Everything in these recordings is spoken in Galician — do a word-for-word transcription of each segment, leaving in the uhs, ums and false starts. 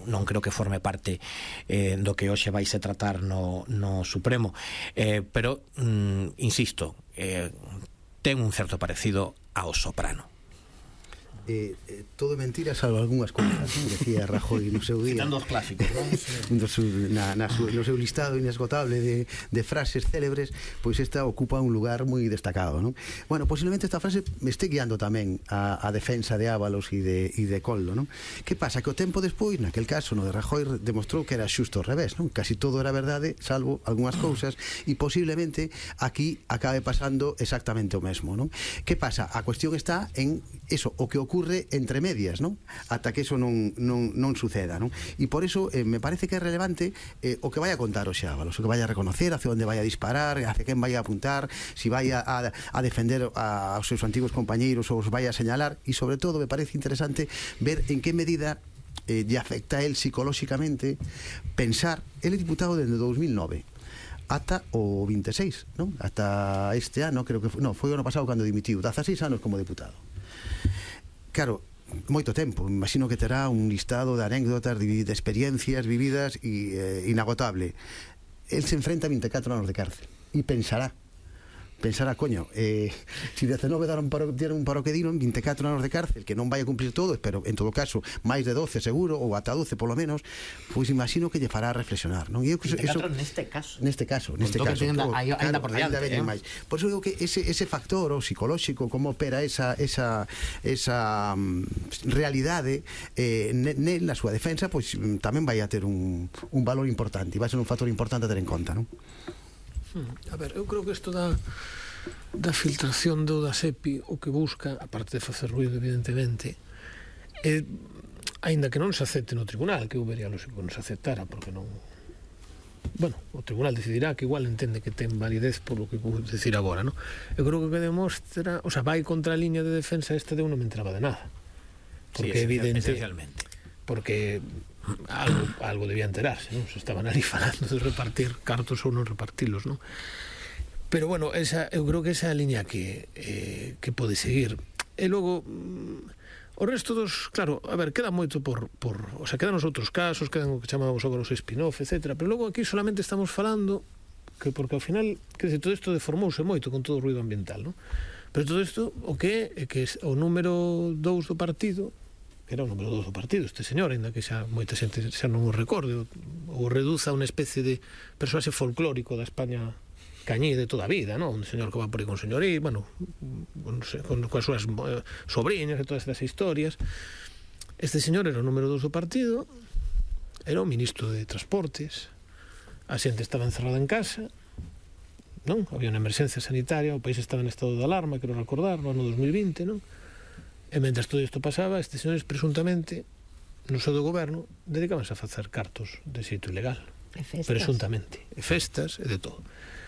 non creo que forme parte eh, do que hoxe vai se tratar no, no Supremo, eh, pero mm, insisto, eh, ten un certo parecido ao Soprano. Eh, eh, todo mentira salvo algunhas cousas, ¿no? Decía Rajoy no seu día. Citando os clásicos, ¿no? no, seu, na, na su, no seu listado inesgotable de, de frases célebres, pois esta ocupa un lugar moi destacado, ¿no? Bueno, posiblemente esta frase me este guiando tamén a, a defensa de Ábalos e de, e de Coldo, ¿no? Que pasa? Que o tempo despois, naquel caso, no de Rajoy, demostrou que era xusto ao revés, ¿no? Casi todo era verdade, salvo algunhas cousas, e posiblemente aquí acabe pasando exactamente o mesmo, ¿no? Que pasa? A cuestión está en eso, o que ocurre entre medias, ¿no? Ata que eso non, non, non suceda, ¿no? E por eso eh, me parece que é relevante eh, o que vai a contar o Ábalos, o que vai a reconocer, hacia onde vai a disparar, hacia quen vai a apuntar, si vai a, a, a defender a, aos seus antigos compañeiros ou os vai a señalar, e sobre todo me parece interesante ver en que medida eh, lle afecta a él psicolóxicamente pensar, ele é diputado desde dous mil nove ata o vinte e seis, ¿no? Ata este ano, creo que foi, no, foi o ano pasado cando dimitiu, dezaseis anos como diputado. Claro, moito tempo, imagino que terá un listado de anécdotas, de, de experiencias vividas e eh, inagotable. El se enfrenta a vinte e catro anos de cárcel e pensará pensará, coño, eh, si dezenove deron para, deron para o que diron, vinte e catro anos de cárcel, que non vai a cumplir todo, pero en todo caso máis de doce seguro, ou ata doce polo menos, pois imagino que lle fará reflexionar, non? E eu, vinte e catro eso, neste caso neste caso, neste caso ainda, todo, ainda, ainda por diante, ainda eh? Por eso digo que ese, ese factor o psicolóxico, como opera esa, esa, esa um, realidade eh, nel, na súa defensa, pois tamén vai a ter un, un valor importante, e vai ser un factor importante a ter en conta, non? A ver, eu creo que isto da da filtración do da SEPI o que busca, aparte de facer ruido evidentemente, é, aínda que non se acepte no tribunal, que eu vería lógico que non se aceptara, porque non, bueno, o tribunal decidirá, que igual entende que ten validez por lo que vou decir agora, non? Eu creo que o que demostra, o sea, vai contra a liña de defensa esta de eu non me enteraba de nada, porque sí, é evidente, esencialmente, porque algo, algo debía enterarse, non? Se estaban ali falando de repartir cartos ou non repartilos, non? Pero bueno, esa, eu creo que esa é a liña que, eh, que pode seguir. E logo o resto dos, claro, a ver, queda moito por, por o sea, quedan os outros casos, quedan o que chamamos agora os spin-off, etcétera, pero logo aquí solamente estamos falando que, porque ao final, que todo isto deformouse moito con todo o ruido ambiental, non? Pero todo isto, o que é, é que o número dous do partido, era o número dous do partido, este señor, ainda que xa moita xente xa non o recorde, ou reduza unha especie de persoaxe folclórico da España cañí de toda a vida, non? Un señor que va por aí con señorí, bueno, con, con, con as súas eh, sobrinhas e todas estas historias. Este señor era o número dous do partido, era o ministro de Transportes, a xente estaba encerrada en casa, non? Había unha emerxencia sanitaria, o país estaba en estado de alarma, quero recordar, no ano dos mil vinte, non? E mentre todo isto pasaba, estes señores presuntamente no seu do goberno dedicábanse a facer cartos de xeito ilegal, e festas, presuntamente, e festas e de todo.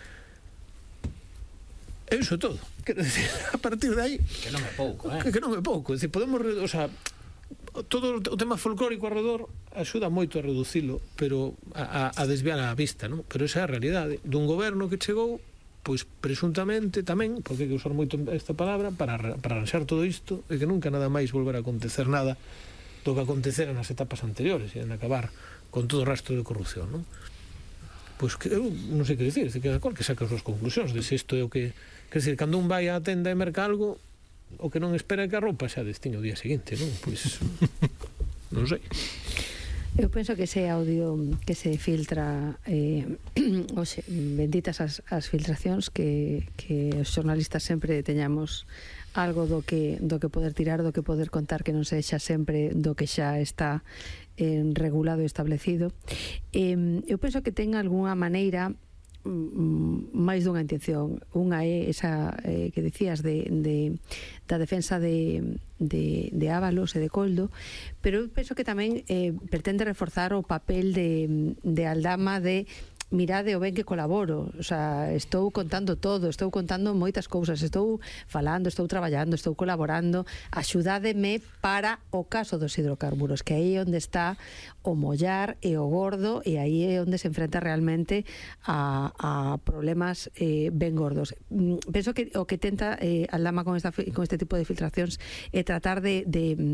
E iso é todo, quero decir, a partir de aí que non é pouco, eh? que, que non é pouco, é dicir, podemos, o sea, todo o tema folclórico alrededor axuda moito a reducilo, pero a, a, a desviar a vista, non? Pero esa é a realidade dun goberno que chegou, pois presuntamente tamén, porque hai que usar moito esta palabra, para, para arranxar todo isto e que nunca nada máis volver a acontecer nada do que acontecera nas etapas anteriores e en acabar con todo o rastro de corrupción, non? Pois que eu non sei que dicir, que cada cual que saca as súas conclusións de se isto é o que, quer dizer, cando un vai á tenda e merca algo, o que non espera é que a roupa xa destiña o día seguinte, non? Pois non sei. Eu penso que ese audio que se filtra, eh, oxe, benditas as, as filtracións, que, que os xornalistas sempre teñamos algo do que, do que poder tirar, do que poder contar, que non sexa sempre do que xa está eh, regulado e establecido. Eh, eu penso que ten algunha maneira máis dunha intención. Unha é esa eh, que dicías de, de, da defensa de, de, de Ábalos e de Coldo, pero eu penso que tamén eh, pretende reforzar o papel de, de Aldama de mirade o ben que colaboro, o sea, estou contando todo, estou contando moitas cousas, estou falando, estou traballando, estou colaborando, axudádeme para o caso dos hidrocarburos, que aí é onde está o mollar e o gordo, e aí é onde se enfrenta realmente a, a problemas eh, ben gordos. Penso que o que tenta eh, Aldama con, esta, con este tipo de filtracións é tratar de, de,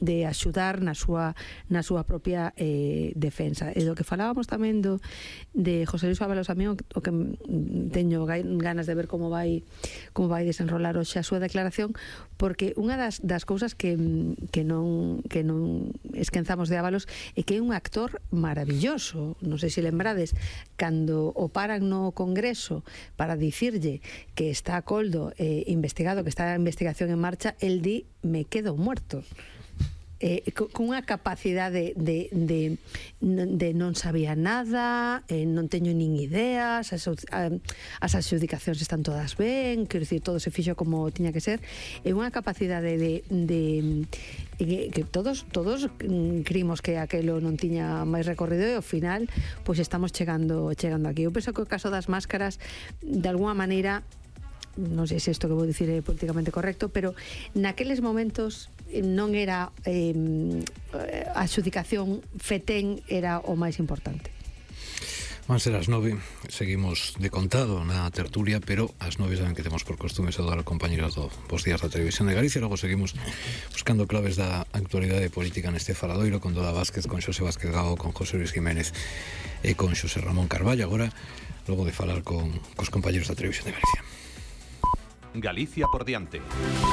de axudar na súa, na súa propia eh, defensa. E do que falábamos tamén do, de José Luis Ábalos, a mí o, o que teño ganas de ver como vai como vai desenrolar hoxe a súa declaración, porque unha das, das cousas que, que non que non esquenzamos de Ábalos é que é un actor maravilloso. Non sei se lembrades cando o paran no Congreso para dicirlle que está a Coldo eh, investigado, que está a investigación en marcha, el di, me quedo muerto. Eh, con unha capacidade de, de, de non sabía nada, eh, non teño nin ideas, as, as adxudicacións están todas ben, quero dicir, todo se fixo como tiña que ser, e unha capacidade de, de, de que todos todos crimos que aquelo non tiña máis recorrido, e ao final pois estamos chegando chegando aquí. Eu penso que o caso das máscaras de alguna maneira, non sei se isto que vou dicir é políticamente correcto, pero naqueles momentos non era eh, a adxudicación FETEN era o máis importante. Van ser as nove, seguimos de contado na tertulia, pero as nove saben que temos por costume saudar a compañeros do Bos Días da Televisión de Galicia. Logo seguimos buscando claves da actualidade política neste faladoiro con Doda Vázquez, con Xosé Vázquez Gago, con José Luis Jiménez e con Xosé Ramón Carballo. Agora, logo de falar con cos compañeros da Televisión de Galicia. Galicia por diante.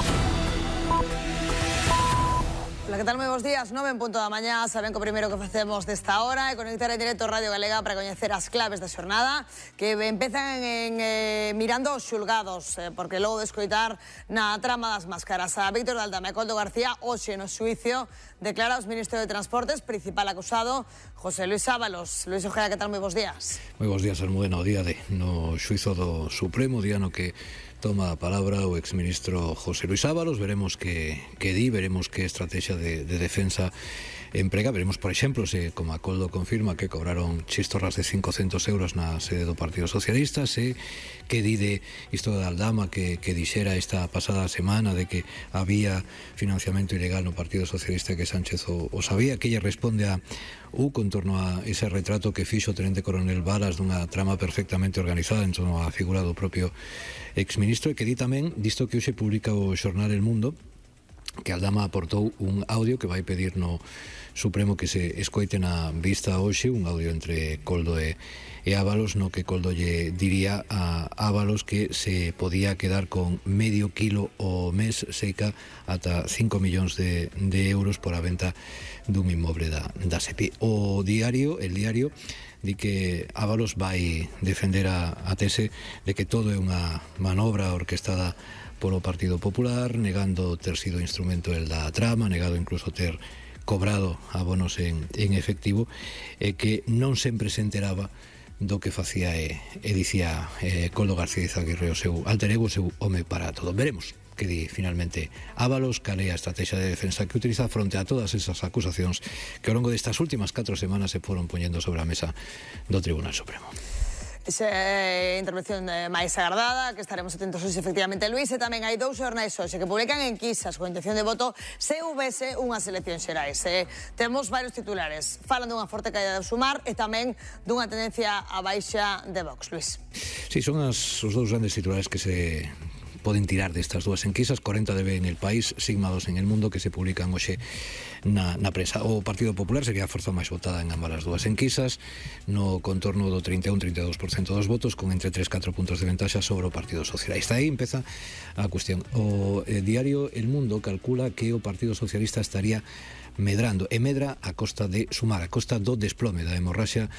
Hola, que tal? Moi bons días, nove en punto da mañá. Saben que o primeiro que facemos desta hora é conectar en directo Radio Galega para coñecer as claves da xornada que empezan en, eh, mirando os xulgados, eh, porque logo de escoitar na trama das máscaras a Víctor Daldama e Coldo García, hoxe no xuicio declara os ministros de Transportes, principal acusado José Luis Ábalos. Luis Ojeda, que tal? Moi bons días. Moi bons días, Almudena. O día de no xuizo do Supremo, día no que toma a palabra o exministro José Luis Ábalos. Veremos que, que di, veremos que estrategia de, de defensa emprega. Veremos, por exemplo, se, como a Coldo confirma, que cobraron chistorras de cincocentos euros na sede do Partido Socialista, se que di de isto da Aldama que, que dixera esta pasada semana de que había financiamento ilegal no Partido Socialista, que Sánchez o, o sabía, que ella responde a U con torno a ese retrato que fixo o tenente coronel Balas dunha trama perfectamente organizada en torno á figura do propio exministro, e que di tamén disto que hoxe publica o xornal El Mundo, que Aldama aportou un audio que vai pedir no Supremo que se escoite na vista hoxe, un audio entre Coldo e, e Ábalos, no que Coldo lle diría a Ábalos que se podía quedar con medio kilo o mes seica ata cinco millóns de, de euros por a venta dun inmoble da, da SEPI. O diario, el diario, di que Ábalos vai defender a, a tese de que todo é unha manobra orquestada polo Partido Popular, negando ter sido instrumento el da trama, negado incluso ter cobrado abonos en, en efectivo, e que non sempre se enteraba do que facía e, e dicía eh, Coldo García Izaguirre, o seu alter ego, o seu home para todo. Veremos que di finalmente Ábalos, cal é a estrategia de defensa que utiliza fronte a todas esas acusacións que ao longo destas últimas catro semanas se foron poñendo sobre a mesa do Tribunal Supremo. Esa é a intervención máis agardada, que estaremos atentos hoxe, efectivamente, Luís. E tamén hai dous xornais hoxe que publican enquisas con intención de voto se houvese unhas eleccións xerais. Eh, temos varios titulares. Falan dunha forte caída do Sumar e tamén dunha tendencia a baixa de Vox. Luís. Sí, son as, os dous grandes titulares que se poden tirar destas dúas enquisas. Corenta de B en El País, Sigma dos en El Mundo, que se publican hoxe na, na prensa. O Partido Popular sería a forza máis votada en ambas as dúas enquisas, no contorno do trinta e un a trinta e dous por cento dos votos, con entre tres a catro puntos de ventaxa sobre o Partido Socialista. Aí empeza a cuestión. O eh, diario El Mundo calcula que o Partido Socialista estaría medrando, e medra a costa de Sumar, a costa do desplome da hemorraxia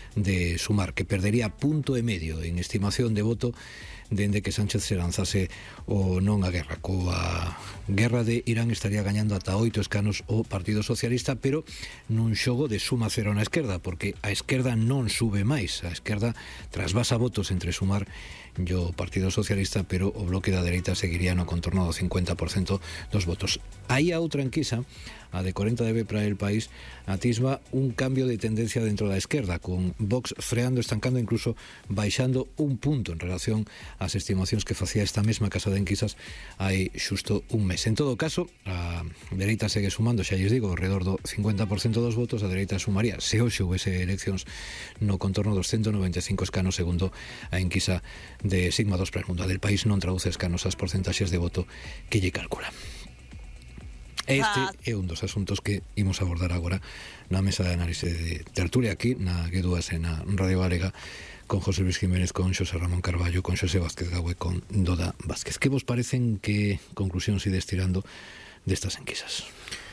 de Sumar, que perdería punto e medio en estimación de voto dende que Sánchez se lanzase o non a guerra. Coa guerra de Irán estaría gañando ata oito escanos o Partido Socialista, pero nun xogo de suma cero na esquerda, porque a esquerda non sube máis, a esquerda trasvasa votos entre Sumar e o Partido Socialista, pero o bloque da dereita seguiría no contorno do cincuenta por cento dos votos. Aí a outra enquisa, a de Corenta de B para El País, atisba un cambio de tendencia dentro da esquerda, con Vox freando, estancando, incluso baixando un punto en relación ás estimacións que facía esta mesma casa de enquisas hai xusto un mes. En todo caso, a dereita segue sumando, xa lles digo, alrededor do cincuenta por cento dos votos. A dereita sumaría, se hoxe houvese eleccións, no contorno dos ciento noventa e cinco escanos, segundo a enquisa de Sigma dos para El Mundo. A del País non traduce escanos as porcentaxes de voto que lle calcula. Este é un dos asuntos que imos abordar agora na mesa de análise de tertulia aquí na G dúas e na Radio Galega, con José Luis Jiménez, con Xosé Ramón Carballo, con Xosé Vázquez Gaue, con Doda Vázquez. Que vos parecen que conclusión se ides tirando destas enquisas?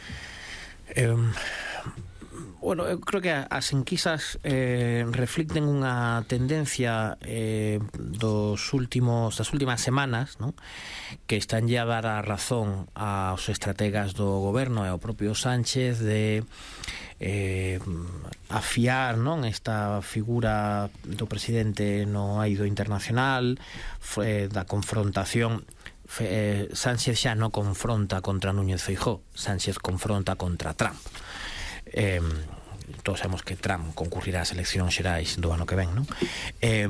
Eh, bueno, eu creo que as enquisas eh, reflicten unha tendencia eh, dos últimos das últimas semanas, ¿no?, que están ya a dar a razón aos estrategas do goberno e ao propio Sánchez de eh, afiar, non, esta figura do presidente no eido internacional, foi da confrontación. Eh, Sánchez xa non confronta contra Núñez Feijóo, Sánchez confronta contra Trump. Eh, todos sabemos que Trump concurrirá ás eleccións xerais do ano que ven, non? Eh,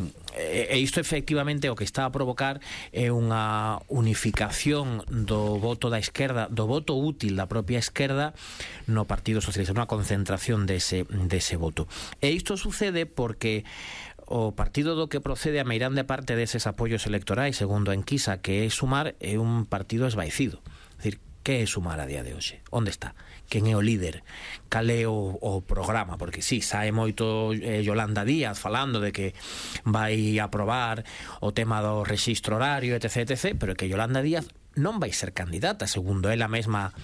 e isto efectivamente o que está a provocar é unha unificación do voto da esquerda, do voto útil da propia esquerda no Partido Socialista, unha concentración dese, dese voto. E isto sucede porque o partido do que procede a meirande parte deses apoios electorais, segundo a enquisa, que é Sumar, é un partido esvaecido. É dicir, que é Sumar a día de hoxe? Onde está? Quen é o líder? Cal é o, o programa? Porque sí, sae moito eh, Yolanda Díaz falando de que vai aprobar o tema do rexistro horario, etc, etc, pero que Yolanda Díaz non vai ser candidata, segundo ela mesma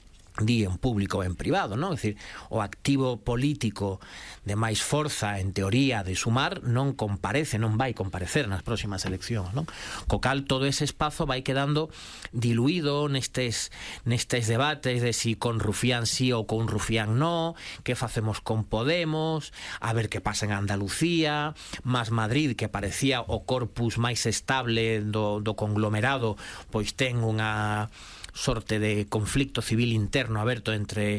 di en público e en privado, non? É dicir, o activo político de máis forza, en teoría, de Sumar non comparece, non vai comparecer nas próximas eleccións, non? Co cal todo ese espazo vai quedando diluído nestes nestes debates de si con Rufián sí ou con Rufián no, que facemos con Podemos, a ver que pasa en Andalucía, más Madrid, que parecía o corpus máis estable do, do conglomerado, pois ten unha sorte de conflicto civil interno aberto entre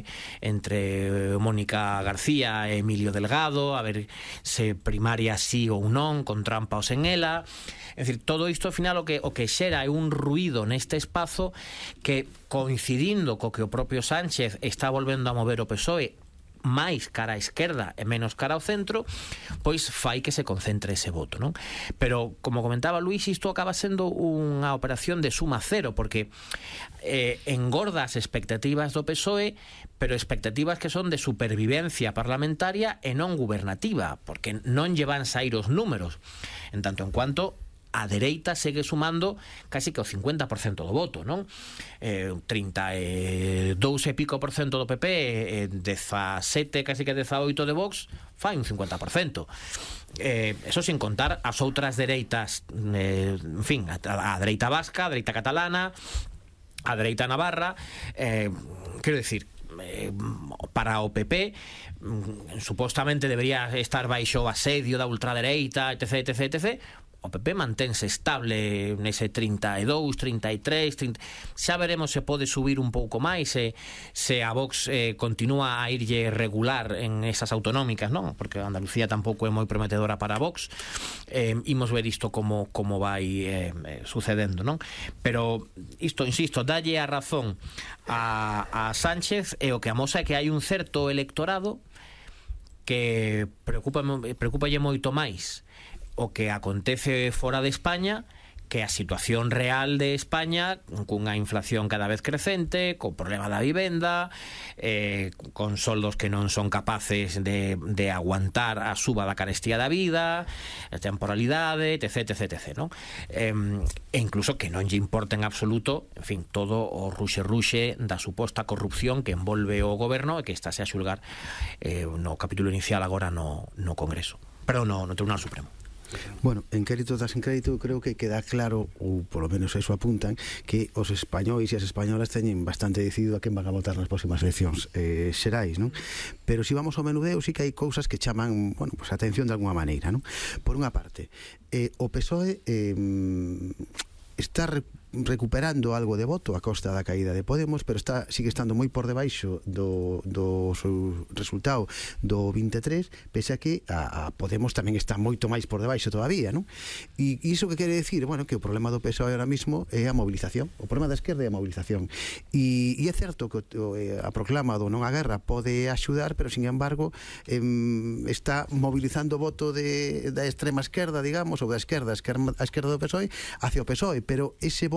entre Mónica García e Emilio Delgado, a ver se primaria sí ou non, con Trump ou sen ela. É dicir, todo isto ao final o que o que xera é un ruído neste espazo que, coincidindo co que o propio Sánchez está volvendo a mover o P S O E máis cara á esquerda e menos cara ao centro, pois fai que se concentre ese voto, non? Pero, como comentaba Luís, isto acaba sendo unha operación de suma cero, porque eh, engorda as expectativas do P S O E, pero expectativas que son de supervivencia parlamentaria e non gubernativa, porque non lle van sair os números, en tanto en cuanto a dereita segue sumando casi que o cincuenta por cento do voto, non? Eh, trinta e dous e pico por cento do P P, eh, dezasete, casi que dezaoito de Vox, fai un cincuenta por cento. Eh, eso sin contar as outras dereitas, eh, en fin, a, a dereita vasca, a dereita catalana, a dereita navarra, eh, quero decir, eh, para o P P supostamente debería estar baixo o asedio da ultradereita, etc, etc, etc. O P P mantense estable nese trinta e dous, trinta e tres, trinta... xa veremos se pode subir un pouco máis, se, se a Vox eh, continúa a irlle regular en esas autonómicas, non? Porque Andalucía tampouco é moi prometedora para Vox. Eh, imos ver isto como, como vai eh, sucedendo, non? Pero isto, insisto, dalle a razón a, a Sánchez, e o que amosa é que hai un certo electorado que preocupa, preocupalle moito máis o que acontece fora de España que a situación real de España, cunha inflación cada vez crecente, co problema da vivenda, eh, con soldos que non son capaces de, de aguantar a suba da carestía da vida, a temporalidade, etc, etc, etc, ¿no? Eh, e incluso que non lle importa en absoluto, en fin, todo o ruxe-ruxe da suposta corrupción que envolve o goberno e que estáse a xulgar eh, no capítulo inicial agora no, no Congreso, pero no, no Tribunal Supremo. Bueno, en crédito das en crédito creo que queda claro, ou polo menos eso apuntan, que os españois e as españolas teñen bastante decidido a quen van a votar nas próximas eleccións eh, xerais, non? Pero se si vamos ao menudeo, sí que hai cousas que chaman, bueno, pues, a atención de alguma maneira, non? Por unha parte, eh, o P S O E eh, está re recuperando algo de voto a costa da caída de Podemos, pero está sigue estando moi por debaixo do, do seu resultado do vinte e tres, pese a que a, a Podemos tamén está moito máis por debaixo todavía, non? E iso que quere decir, bueno, que o problema do P S O E ahora mismo é a movilización, o problema da esquerda é a movilización, e, e é certo que o, a proclama do non a guerra pode axudar, pero sin embargo eh, está mobilizando o voto de, da extrema esquerda, digamos, ou da esquerda, a esquerda, a esquerda do P S O E hacia o P S O E, pero ese voto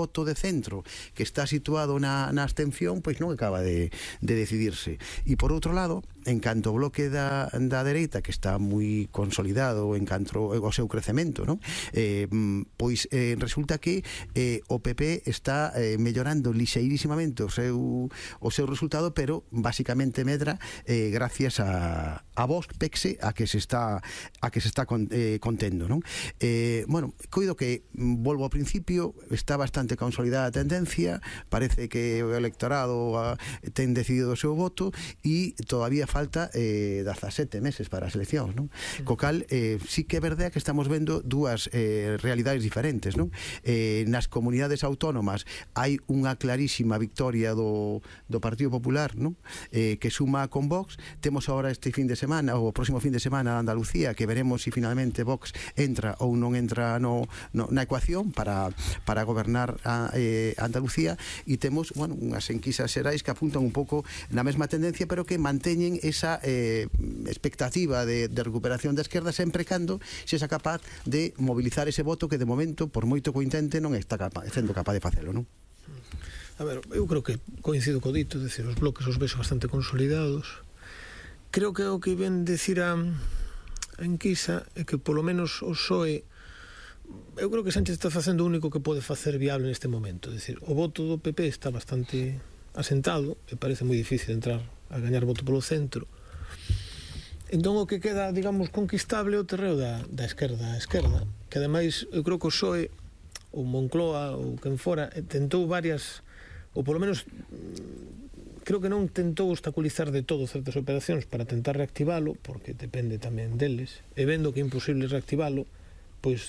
voto de centro que está situado na, na abstención, pois non acaba de, de decidirse. E por outro lado, en canto ao bloque da, da dereita, que está moi consolidado en canto ao seu crecemento, non? Eh, pois eh, resulta que eh, o P P está eh, mellorando lixeirísimamente o seu, o seu resultado, pero basicamente medra eh, gracias a, a Vox, Pexe, a que se está a que se está con, eh, contendo, non? Eh, bueno, coido que volvo ao principio, está bastante consolidada a tendencia, parece que o electorado a, ten decidido o seu voto e todavía falta eh, dezasete meses para as eleccións, non? Co cal, eh, sí que é verdade que estamos vendo dúas eh, realidades diferentes, non? Eh, nas comunidades autónomas hai unha clarísima victoria do, do Partido Popular, non? Eh, que suma con Vox. Temos agora este fin de semana, ou o próximo fin de semana, a Andalucía, que veremos se si finalmente Vox entra ou non entra no, no, na ecuación para, para gobernar a eh, Andalucía, e temos, bueno, unhas enquisas xerais que apuntan un pouco na mesma tendencia, pero que manteñen esa eh, expectativa de, de recuperación da esquerda, sempre cando se xa capaz de mobilizar ese voto que de momento, por moito que o intente, non está capaz, sendo capaz de facelo, non? A ver, eu creo que coincido co dito, é dicir, os bloques os vexo bastante consolidados. Creo que o que ven decir a, a enquisa é que polo menos o P S O E, eu creo que Sánchez está facendo o único que pode facer viable neste momento, é dicir, o voto do P P está bastante asentado, e parece moi difícil entrar a gañar voto polo centro. Entón o que queda, digamos, conquistable é o terreo da, da esquerda a esquerda, que ademais eu creo que o P S O E, ou Moncloa, ou quen fora, tentou varias, ou polo menos creo que non tentou obstaculizar de todo certas operacións para tentar reactivalo, porque depende tamén deles, e vendo que é imposible reactivalo, pois